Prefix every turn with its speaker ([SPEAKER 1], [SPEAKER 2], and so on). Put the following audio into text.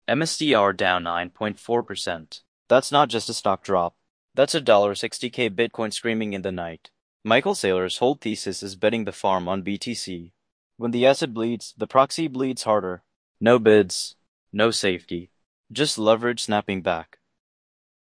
[SPEAKER 1] MSTR down 9.4%. That's not just a stock drop. That's a $60K Bitcoin screaming in the night. Michael Saylor's whole thesis is betting the farm on BTC. When the asset bleeds, the proxy bleeds harder. No bids, no safety, just leverage snapping back.